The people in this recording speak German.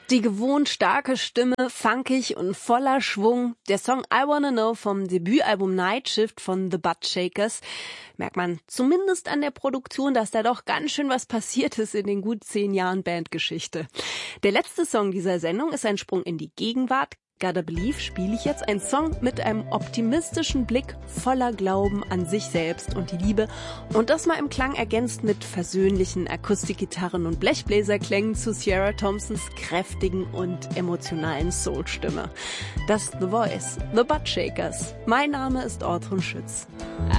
Die gewohnt starke Stimme, funkig und voller Schwung. Der Song I Wanna Know vom Debütalbum Night Shift von The Buttshakers. Merkt man zumindest an der Produktion, dass da doch ganz schön was passiert ist in den gut 10 Jahren Bandgeschichte. Der letzte Song dieser Sendung ist ein Sprung in die Gegenwart. Gotta Believe spiele ich jetzt, ein Song mit einem optimistischen Blick voller Glauben an sich selbst und die Liebe und das mal im Klang ergänzt mit versöhnlichen Akustikgitarren und Blechbläserklängen zu Ciara Thompsons kräftigen und emotionalen Soulstimme. Das The Voice, The Buttshakers. Mein Name ist Ortrun Schütz.